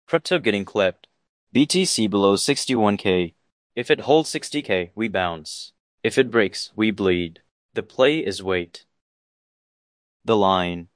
Crypto getting clipped. BTC below 61K. If it holds 60K, we bounce. If it breaks, we bleed. The play is wait. The line.